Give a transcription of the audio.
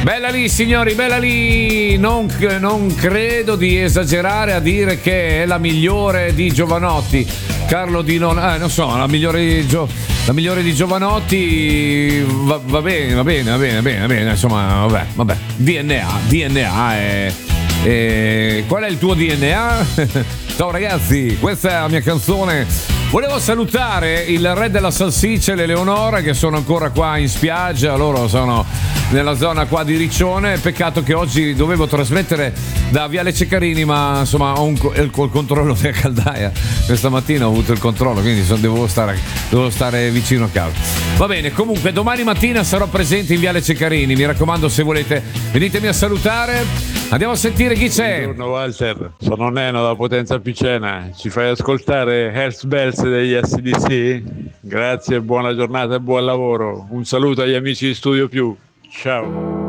Bella lì, signori, bella lì. Non credo di esagerare a dire che è la migliore di Giovanotti. Carlo Di non so, la migliore di Giovanotti va bene, insomma, vabbè. DNA qual è il tuo DNA? Ciao ragazzi, questa è la mia canzone. Volevo salutare il re della salsiccia e l'Eleonora che sono ancora qua in spiaggia, loro sono nella zona qua di Riccione. Peccato che oggi dovevo trasmettere da Viale Ceccarini, ma insomma ho il controllo della caldaia. Questa mattina ho avuto il controllo, quindi devo stare vicino a casa. Va bene, comunque domani mattina sarò presente in Viale Ceccarini, mi raccomando, se volete venitemi a salutare. Andiamo a sentire chi c'è. Buongiorno Walter, sono Neno da Potenza Picena, ci fai ascoltare Hearts Bells degli AC/DC? Grazie, buona giornata e buon lavoro. Un saluto agli amici di Studio Più, ciao.